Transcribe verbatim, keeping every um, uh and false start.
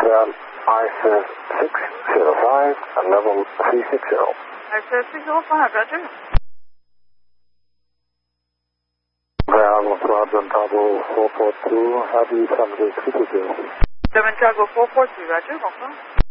ground I S S six zero five, level three six zero. I S S six zero five, roger. Ground Roger, Bravo four four two, how do you send the speaker to? Seven Chicago four four two, roger, welcome.